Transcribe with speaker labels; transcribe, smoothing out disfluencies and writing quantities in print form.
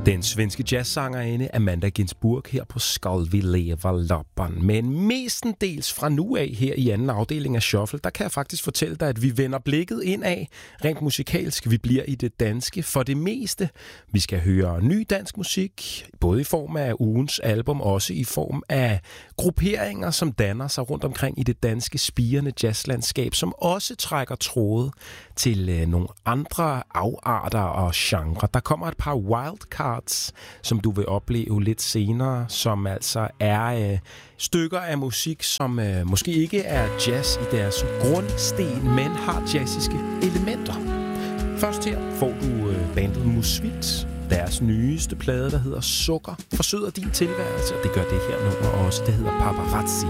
Speaker 1: Den svenske jazzsangerinde Amanda Ginsburg her på Skal vi leva loppen. Men mestendels fra nu af her i anden afdeling af Shuffle, der kan jeg faktisk fortælle dig, at vi vender blikket indad. Rent musikalsk, vi bliver i det danske for det meste. Vi skal høre ny dansk musik, både i form af ugens album, også i form af grupperinger, som danner sig rundt omkring i det danske spirende jazzlandskab, som også trækker tråde til nogle andre afarter og genre. Der kommer et par wildcards, som du vil opleve lidt senere, som altså er stykker af musik, som måske ikke er jazz i deres grundsten, men har jazziske elementer. Først her får du bandet Musvit. Deres nyeste plade, der hedder Sukker, forsøder din tilværelse, og det gør det her nummer også. Det hedder Paparazzi.